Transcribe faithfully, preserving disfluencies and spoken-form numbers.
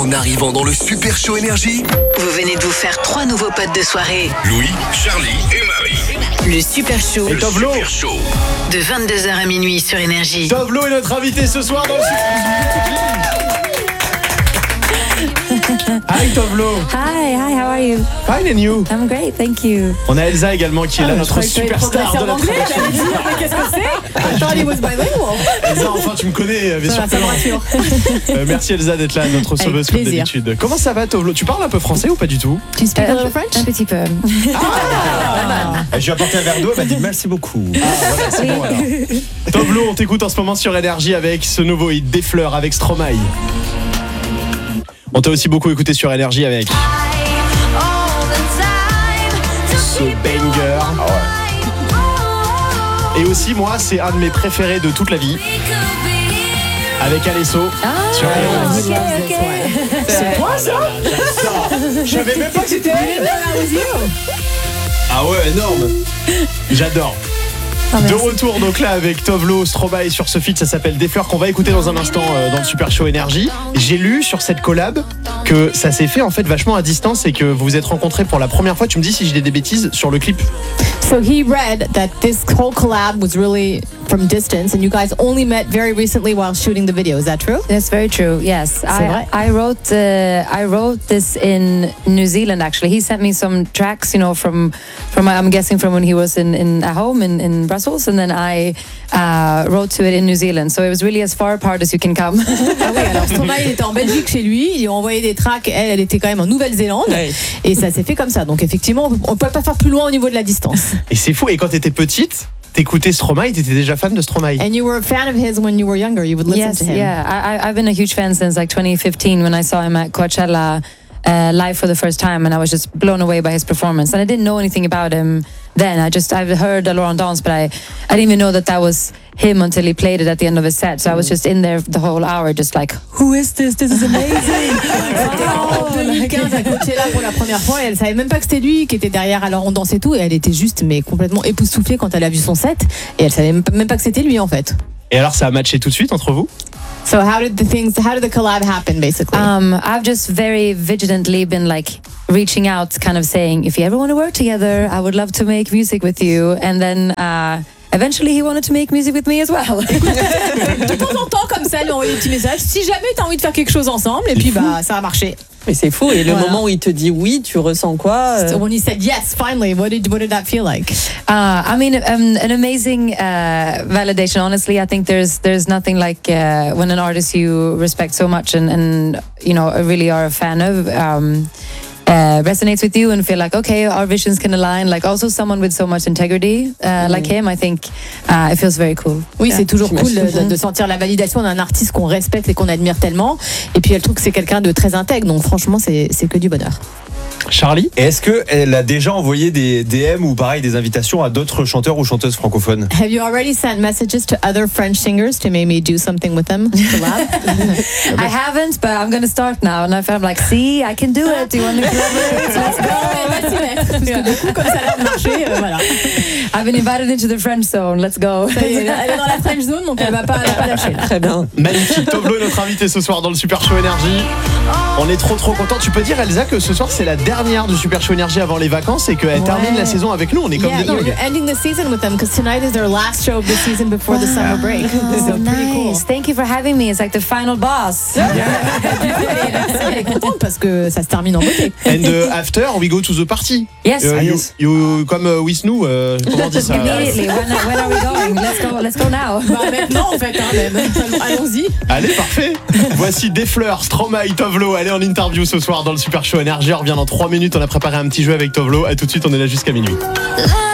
En arrivant dans le Super Show Énergie, vous venez de vous faire trois nouveaux potes de soirée. Louis, Charlie et Marie. Le Super Show. Et Tovlo. Super Show. De vingt-deux heures à minuit sur Énergie. Tovlo est notre invité ce soir dans le Hi Tovlo. Hi, hi, how are you? Fine and you? I'm great, thank you. On a Elsa également qui est là, notre superstar de la traduction. Qu'est-ce que c'est? I thought he was bilingual. Elsa, enfin tu me connais, bien sûr. Ça me rassure. Euh, merci Elsa d'être là, notre sauveuse comme d'habitude. Comment ça va Tovlo? Tu parles un peu français ou pas du tout? Tu speak a little French? Un petit peu. Ah, je lui ai apporté un verre d'eau, elle m'a dit merci beaucoup. Ah voilà, c'est bon alors. Tovlo, on t'écoute en ce moment sur Énergie avec ce nouveau hit Des Fleurs avec Stromae. On t'a aussi beaucoup écouté sur Énergie avec ce banger. Ah ouais. Et aussi moi c'est un de mes préférés de toute la vie avec Alesso Ah, sur Énergie. okay, okay. C'est toi ça? Je savais même pas que c'était elle. Ah ouais, énorme. J'adore. Oh, De retour donc là avec Tovlo, Stromae sur ce feat, ça s'appelle Des Fleurs qu'on va écouter dans un instant euh, dans le Super Show Énergie. J'ai lu sur cette collab que ça s'est fait en fait vachement à distance et que vous vous êtes rencontrés pour la première fois. Tu me dis si j'ai des bêtises sur le clip. So he read that this whole collab was really from distance and you guys only met very recently while shooting the video. Is that true? That's very true. Yes, C'est vrai? I, I wrote uh, I wrote this in New Zealand. Actually, he sent me some tracks, you know, from from I'm guessing from when he was in, in at home in, in Brussels, and then I uh, wrote to it in New Zealand. So it was really as far apart as you can come. Ah oui, alors Stromae il était en Belgique chez lui, il lui a envoyé des tracks, elle, elle était quand même en Nouvelle-Zélande, ouais. Et ça s'est fait comme ça. Donc effectivement, on ne peut pas faire plus loin au niveau de la distance. Et c'est fou. Et quand t'étais petite, t'écoutais Stromae, t'étais déjà fan de Stromae. And you were a fan of his when you were younger. You would listen Yes, to him. yeah. I, I've been a huge fan since like twenty fifteen when I saw him at Coachella uh, live for the first time, and I was just blown away by his performance. And I didn't know anything about him then. I just I've heard a Laurent dance, but I I didn't even know that that was him until he played it at the end of his set. So I was just in there the whole hour, just like, who is this? This is amazing. En deux mille quinze à Coachella pour la première fois, et elle savait même pas que c'était lui qui était derrière. Alors on dansait tout, et elle était juste mais complètement époustouflée quand elle a vu son set, et elle savait même pas que c'était lui en fait. Et alors ça a matché tout de suite entre vous? So how did the things, how did the collab happen basically? Um, I've just very vigilantly been like reaching out, kind of saying, if you ever want to work together, I would love to make music with you. And then uh, eventually he wanted to make music with me as well. De temps en temps comme ça, lui envoyer des petits messages. Si jamais t'as envie de faire quelque chose ensemble, et puis bah ça a marché. Mais c'est fou. Et le Voilà. moment où il te dit oui, tu ressens quoi? So when he said yes, finally, what did what did that feel like? Uh, I mean, um, an amazing uh, validation. Honestly, I think there's there's nothing like uh, when an artist you respect so much and, and you know really are a fan of um, uh, resonates with you and feel like okay, our visions can align. Like also someone with so much integrity uh, mm. like him, I think uh, it feels very cool. Oui, Yeah. c'est toujours cool de, de sentir la validation d'un artiste qu'on respecte et qu'on admire tellement. Et puis elle trouve que c'est quelqu'un de très intègre. Donc franchement, c'est c'est que du bonheur. Charlie? Et est-ce qu'elle a déjà envoyé des D M ou pareil des invitations à d'autres chanteurs ou chanteuses francophones? Have you already sent messages to other French singers to maybe do something with them? Collab? I haven't, but I'm going to start now. And I feel like, see, I can do it. Do you want to collaborate? Let's go. Elle va s'y mettre. Parce que du coup, comme ça a l'air de marcher, euh, voilà. I've been invited into the French zone. Let's go. Ça y est, elle est dans la French zone, donc elle va pas, elle va pas lâcher. Très bien. Magnifique. Tovlo est notre invité ce soir dans le Super Show Énergie. On est trop trop contents. Tu peux dire Elsa que ce soir c'est la dernière du Super Show Énergie avant les vacances et qu'elle Ouais. termine la saison avec nous. On est comme Yeah, des dingues. you're ending the season with them because tonight is their last show of the season before the summer break. So pretty cool. Nice. Thank you for having me. It's like the final boss. Elle est contente parce que ça se termine en beauté. And uh, after we go to the party. Yes. Uh, Ah, you, yes. you come uh, with nous. Uh, comment on dit ça? Immediately. When, when are we going? Let's go. Let's go now. Bah maintenant en fait, hein, même. Allons-y. Allez, parfait. Voici Des Fleurs, Stromae, Tovlo. Elle est en interview ce soir dans le Super Show Énergie. On revient dans trois minutes. On a préparé un petit jeu avec Tovlo. À tout de suite, on est là jusqu'à minuit. La